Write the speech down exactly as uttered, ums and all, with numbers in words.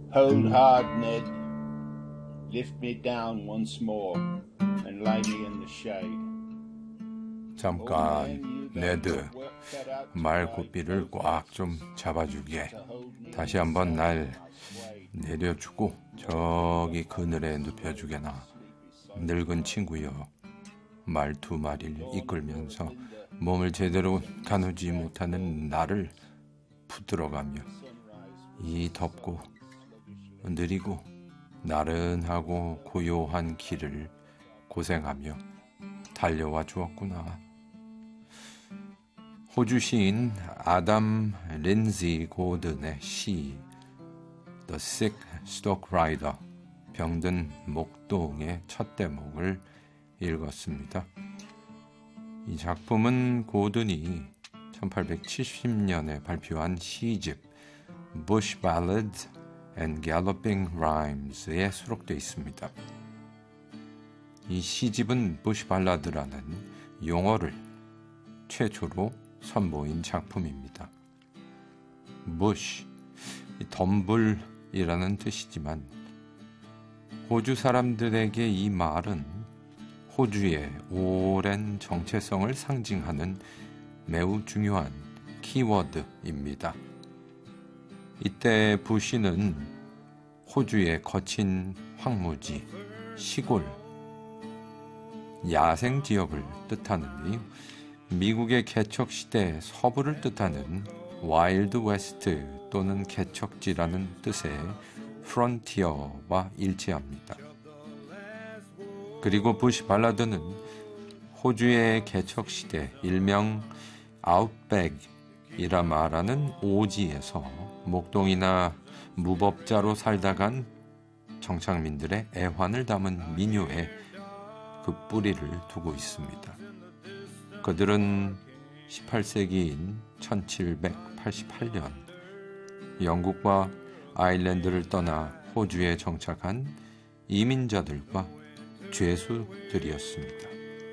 Hold hard, Ned. Lift me down once more and lay me in the shade. 잠깐, 네드. 말고삐를 꽉 좀 잡아주게. 다시 한번 날 내려주고 저기 그늘에 눕혀주게나. 늙은 친구여. 말 두 마리를 이끌면서 몸을 제대로 가누지 못하는 나를 붙들어가며 이 덥고 느리고 나른하고 고요한 길을 고생하며 달려와 주었구나. 호주 시인 아담 린지 고든의 시 The Sick Stock Rider 병든 목동의 첫 대목을 읽었습니다. 이 작품은 고든이 천팔백칠십 년에 발표한 시집 Bush Ballads and Galloping Rhymes에 수록되어 있습니다. 이 시집은 부시 발라드라는 용어를 최초로 선보인 작품입니다. 부시, 덤불이라는 뜻이지만 호주 사람들에게 이 말은 호주의 오랜 정체성을 상징하는 매우 중요한 키워드입니다. 이때 부시는 호주의 거친 황무지, 시골, 야생 지역을 뜻하는데요. 미국의 개척시대 서부를 뜻하는 와일드 웨스트 또는 개척지라는 뜻의 프론티어와 일치합니다. 그리고 부시 발라드는 호주의 개척시대 일명 아웃백이라 말하는 오지에서 목동이나 무법자로 살다간 정착민들의 애환을 담은 민요에 그 뿌리를 두고 있습니다. 그들은 십팔 세기인 천칠백팔십팔 년 영국과 아일랜드를 떠나 호주에 정착한 이민자들과 죄수들이었습니다.